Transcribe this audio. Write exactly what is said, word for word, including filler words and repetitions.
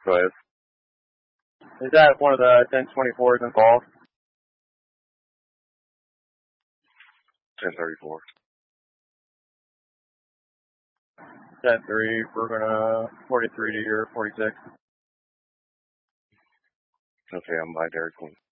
Go ahead. Is that one of the ten twenty-fours involved? ten thirty-four. ten three, we're gonna forty-three to your forty-six. Okay, I'm by Dairy Queen.